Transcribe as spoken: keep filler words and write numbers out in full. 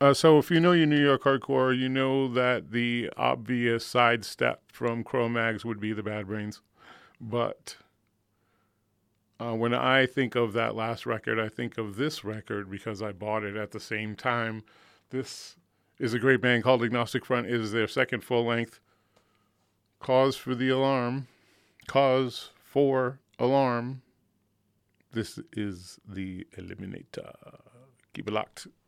Uh, so if you know your New York hardcore, you know that the obvious sidestep from Cro-Mags would be the Bad Brains. But uh, when I think of that last record, I think of this record because I bought it at the same time. This is a great band called Agnostic Front. It is their second full-length. Cause for the Alarm. Cause for Alarm. This is the Eliminator. Keep it locked.